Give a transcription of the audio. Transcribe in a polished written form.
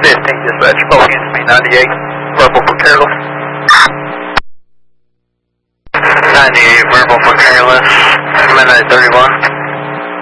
dispatch, both hands me 98, verbal for careless. 98, verbal for careless, midnight 31.